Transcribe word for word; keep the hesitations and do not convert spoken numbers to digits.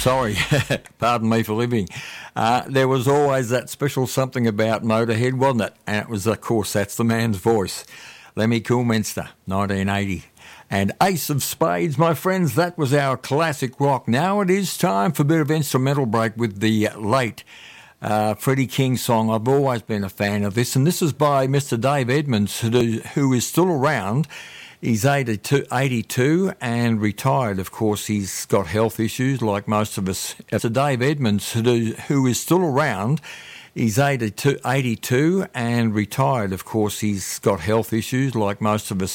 Sorry, pardon me for living. Uh, there was always that special something about Motorhead, wasn't it? And it was, of course, that's the man's voice. Lemmy Kilminster, nineteen eighty. And Ace of Spades, my friends, that was our classic rock. Now it is time for a bit of instrumental break with the late uh, Freddie King song. I've always been a fan of this, and this is by Mister Dave Edmunds, who, who is still around. He's eighty-two, eighty-two and retired. Of course, he's got health issues like most of us. Mister Dave Edmunds, who, who is still around. He's eighty-two, eighty-two and retired. Of course, he's got health issues like most of us.